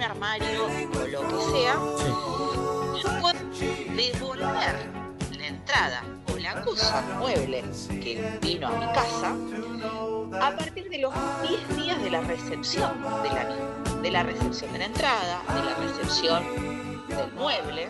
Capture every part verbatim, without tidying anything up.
armario o lo que sea, sí. Yo puedo devolver la entrada o la cosa mueble que vino a mi casa a partir de los diez días de la recepción de la misma, de la recepción de la entrada, de la recepción del mueble.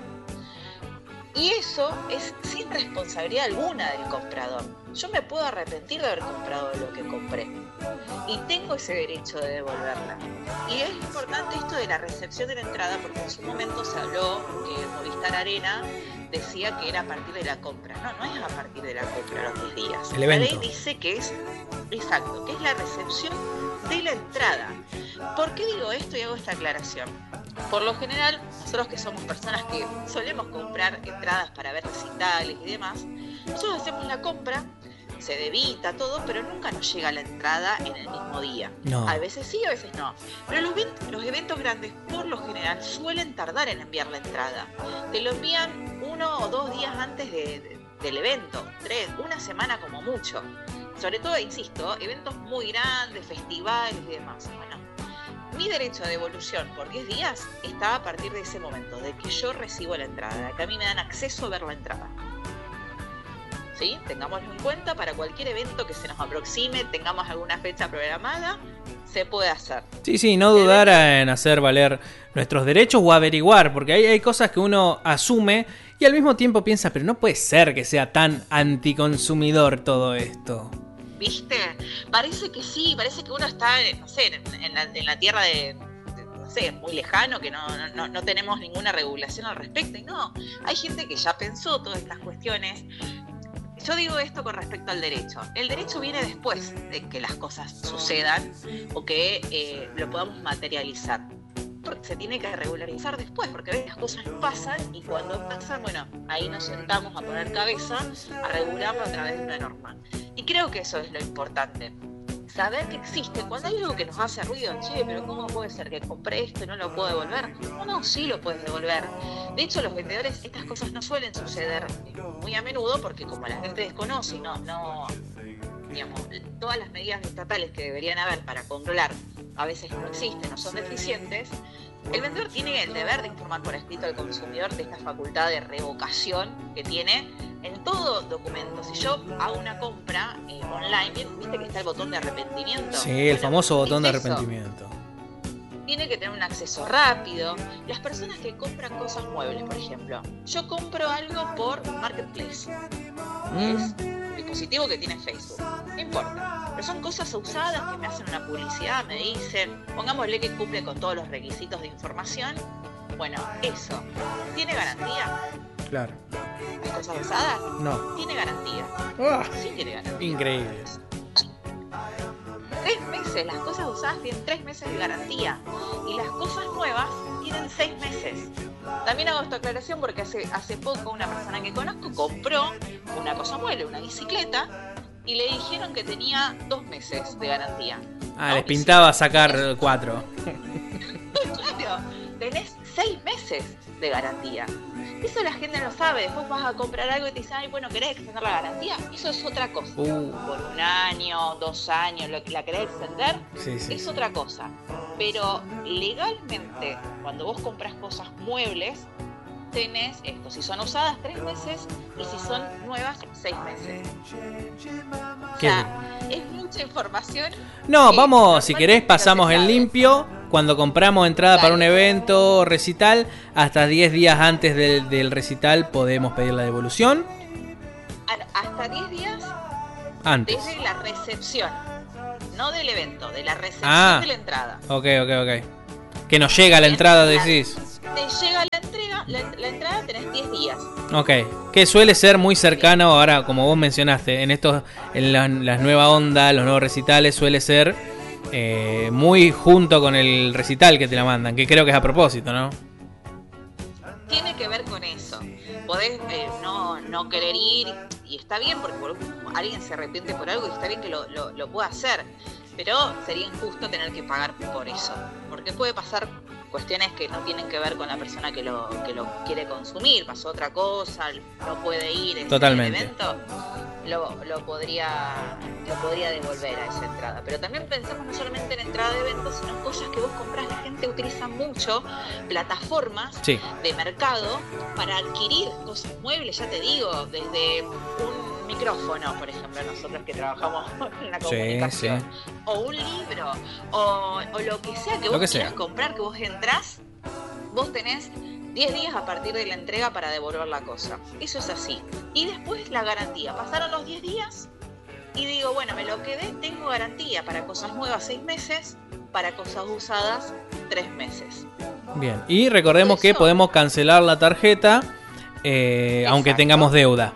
Y eso es sin responsabilidad alguna del comprador. Yo me puedo arrepentir de haber comprado lo que compré y tengo ese derecho de devolverla. Y es importante esto de la recepción de la entrada porque en su momento se habló que Movistar Arena decía que era a partir de la compra. No, no es a partir de la compra los diez días. El evento. La ley dice que es, exacto, que es la recepción de la entrada. ¿Por qué digo esto y hago esta aclaración? Por lo general, nosotros que somos personas que solemos comprar entradas para ver recitales y demás, nosotros hacemos la compra, se debita todo, pero nunca nos llega la entrada en el mismo día. No. A veces sí, a veces no. Pero los, los eventos grandes, por lo general, suelen tardar en enviar la entrada. Te lo envían uno o dos días antes de, de, del evento, tres, una semana como mucho. Sobre todo, insisto, eventos muy grandes, festivales y demás. Bueno, mi derecho a devolución por diez días está a partir de ese momento, de que yo recibo la entrada, de que a mí me dan acceso a ver la entrada. ¿Sí? Tengámoslo en cuenta para cualquier evento que se nos aproxime, tengamos alguna fecha programada, se puede hacer. Sí, sí, no dudar en hacer valer nuestros derechos o averiguar, porque hay, hay cosas que uno asume y al mismo tiempo piensa, pero no puede ser que sea tan anticonsumidor todo esto. ¿Viste? Parece que sí, parece que uno está, no sé, en, en, la, en la tierra de, de, no sé, muy lejano, que no, no, no tenemos ninguna regulación al respecto. Y no, hay gente que ya pensó todas estas cuestiones. Yo digo esto con respecto al derecho. El derecho viene después de que las cosas sucedan o que eh, lo podamos materializar. Porque se tiene que regularizar después, porque a veces las cosas pasan y cuando pasan, bueno, ahí nos sentamos a poner cabeza, a regularlo a través de una norma. Y creo que eso es lo importante. Saber que existe. Cuando hay algo que nos hace ruido, che, pero ¿cómo puede ser que compré esto y no lo puedo devolver? No, no, sí lo puedes devolver. De hecho, los vendedores, estas cosas no suelen suceder muy a menudo porque como la gente desconoce y no, no, digamos, todas las medidas estatales que deberían haber para controlar a veces no existen o son deficientes, el vendedor tiene el deber de informar por escrito al consumidor de esta facultad de revocación que tiene en todo documento. Si yo hago una compra eh, online, ¿viste que está el botón de arrepentimiento? Sí, el bueno, famoso botón de eso. arrepentimiento. Tiene que tener un acceso rápido. Las personas que compran cosas muebles, por ejemplo. Yo compro algo por Marketplace. Mm. Es un dispositivo que tiene Facebook. No importa. Pero son cosas usadas que me hacen una publicidad, me dicen, pongámosle que cumple con todos los requisitos de información. Bueno, eso. ¿Tiene garantía? Claro. ¿Las cosas usadas? No. Tiene garantía. Ah, Sí tiene garantía. increíble. Tres meses, las cosas usadas tienen tres meses de garantía y las cosas nuevas tienen seis meses. También hago esta aclaración porque hace, hace poco una persona que conozco compró una cosa mueble, una bicicleta, y le dijeron que tenía dos meses de garantía. Ah, ¿no? les pintaba sacar cuatro. Claro, tenés seis meses de garantía. Eso la gente no sabe. Después vas a comprar algo y te dicen, ay, bueno, ¿querés extender la garantía? Eso es otra cosa. Uh. Por un año, dos años, lo que la querés extender, Sí, sí. es otra cosa. Pero legalmente, cuando vos compras cosas muebles, tenés esto. Si son usadas, tres meses. Y si son nuevas, seis meses. O sea, es mucha información. No, que vamos, si querés normalmente pasamos no se en sabe. limpio. Cuando compramos entrada Dale. para un evento o recital, hasta diez días antes del, del recital podemos pedir la devolución. A- Hasta diez días Antes. desde la recepción. No del evento, de la recepción Ah. de la entrada. Ok, ok, ok. Que nos llega la entrada, decís. Te llega la entrega, la, la entrada tenés diez días. Ok, que suele ser muy cercano ahora, como vos mencionaste, en estos, en la, las nuevas ondas, los nuevos recitales, suele ser eh, muy junto con el recital que te la mandan, que creo que es a propósito, ¿no? Tiene que ver con eso. Podés eh, no, no querer ir, y está bien, porque por- alguien se arrepiente por algo y está bien que lo, lo, lo pueda hacer. Pero sería injusto tener que pagar por eso. Porque puede pasar cuestiones que no tienen que ver con la persona que lo, que lo quiere consumir, pasó otra cosa, no puede ir en Totalmente. el evento, lo, lo, podría, lo podría devolver a esa entrada. Pero también pensamos no solamente en entrada de eventos, sino en cosas que vos comprás. La gente utiliza mucho plataformas sí. de mercado para adquirir cosas, muebles, ya te digo, desde un micrófono, por ejemplo, nosotros que trabajamos en la comunicación, sí, sí. o un libro, o, o lo que sea que vos que quieras sea. comprar, que vos entrás, vos tenés diez días a partir de la entrega para devolver la cosa. Eso es así. Y después la garantía. Pasaron los diez días y digo, bueno, me lo quedé, tengo garantía para cosas nuevas seis meses, para cosas usadas tres meses. Bien, y recordemos que podemos cancelar la tarjeta eh, aunque tengamos deuda.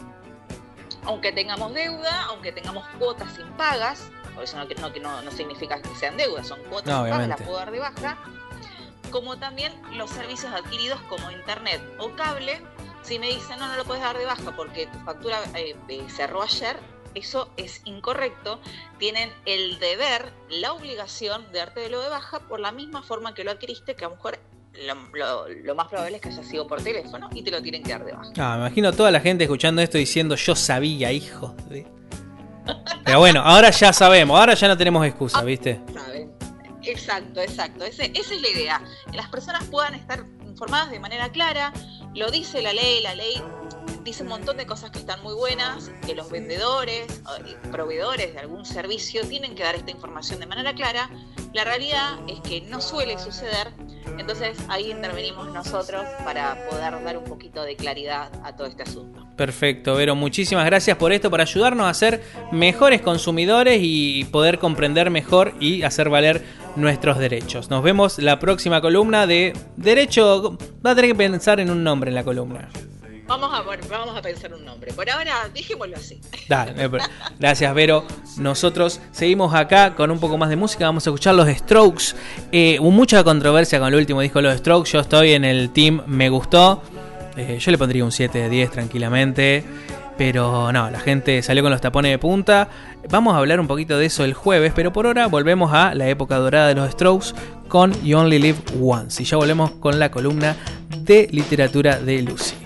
Aunque tengamos deuda, aunque tengamos cuotas impagas, por eso no, no, no, no significa que sean deudas, son cuotas no, impagas, las puedo dar de baja. Como también los servicios adquiridos como internet o cable. Si me dicen no, no lo puedes dar de baja porque tu factura eh, eh, cerró ayer, eso es incorrecto. Tienen el deber, la obligación de dártelo de baja por la misma forma que lo adquiriste, que a lo mejor lo, lo, lo más probable es que haya sido por teléfono y te lo tienen que dar de baja. Ah, me imagino toda la gente escuchando esto diciendo yo sabía, hijo de... Pero bueno, ahora ya sabemos, ahora ya no tenemos excusa, ¿viste? ¿Saben? Exacto, exacto. Ese, esa es la idea. Que las personas puedan estar informadas de manera clara. Lo dice la ley, la ley dice un montón de cosas que están muy buenas, que los vendedores, proveedores de algún servicio tienen que dar esta información de manera clara. La realidad es que no suele suceder, entonces ahí intervenimos nosotros para poder dar un poquito de claridad a todo este asunto. Perfecto, Vero, muchísimas gracias por esto, por ayudarnos a ser mejores consumidores y poder comprender mejor y hacer valer nuestros derechos. Nos vemos la próxima columna de Derecho. Va a tener que pensar en un nombre en la columna. Vamos a, vamos a pensar un nombre. Por ahora, dejémoslo así. Dale, gracias, Vero. Nosotros seguimos acá con un poco más de música. Vamos a escuchar los Strokes. Eh, hubo mucha controversia con el último disco de los Strokes. Yo estoy en el team Me Gustó. Eh, yo le pondría un siete de diez tranquilamente. Pero no, la gente salió con los tapones de punta. Vamos a hablar un poquito de eso el jueves. Pero por ahora volvemos a la época dorada de los Strokes con You Only Live Once. Y ya volvemos con la columna de literatura de Lucy.